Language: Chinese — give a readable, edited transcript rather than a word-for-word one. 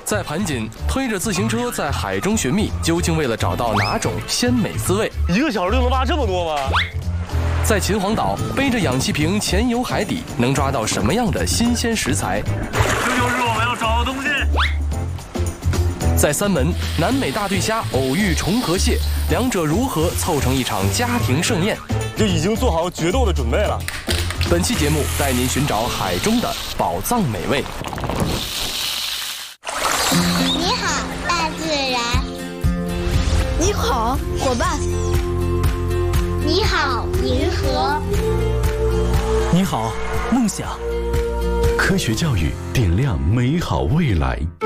在盘锦，推着自行车在海中寻觅，究竟为了找到哪种鲜美滋味 ？1个小时就能挖这么多吗？ 在秦皇岛，背着氧气瓶潜游海底，能抓到什么样的新鲜食材？ 这就是我们要找的东西。 在三门，南美大对虾偶遇重河蟹，两者如何凑成一场家庭盛宴？ 就已经做好决斗的准备了。 本期节目带您寻找海中的宝藏美味。 你好，大自然。 你好，伙伴。 你好，银河。 你好，梦想。 科学教育点亮美好未来。